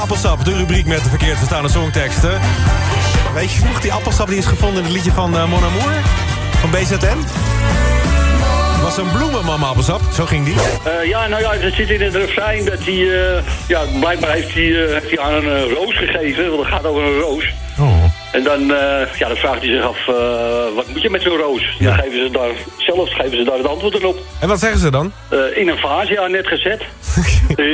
Appelsap, de rubriek met de verkeerd verstaande songteksten. Weet je nog, die appelsap die is gevonden in het liedje van Mon Amour? Van BZN? Was een bloemenmam appelsap, zo ging die. Ja, nou ja, het zit in het refrein dat hij... blijkbaar heeft hij aan een roos gegeven, want het gaat over een roos. Oh. En dan, dan vraagt hij zich af, wat moet je met zo'n roos? Ja. Dan geven ze daar het antwoord op. En wat zeggen ze dan? In een vaas, ja, net gezet.